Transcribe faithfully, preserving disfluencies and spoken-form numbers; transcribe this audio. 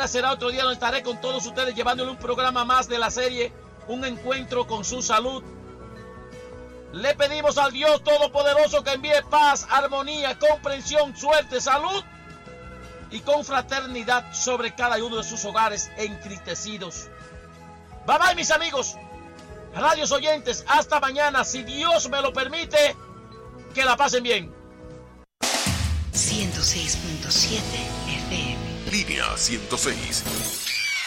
Mañana será otro día donde estaré con todos ustedes llevándole un programa más de la serie Un Encuentro con su Salud. Le pedimos al Dios Todopoderoso que envíe paz, armonía, comprensión, suerte, salud y confraternidad sobre cada uno de sus hogares entristecidos. Bye bye, mis amigos, radios oyentes, hasta mañana, si Dios me lo permite. Que la pasen bien. ciento seis punto siete F M. Línea ciento seis.